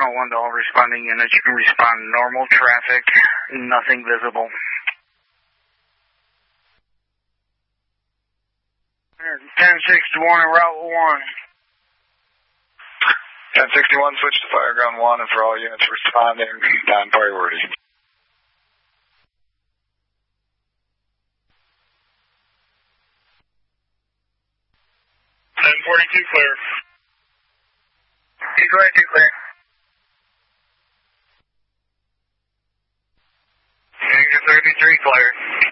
101 to all responding units. You can respond normal traffic, nothing visible. 1061 Route 1. 1061, switch to Fireground 1, and for all units responding, down priority. 1042 clear. 222 clear. Danger 33 clear.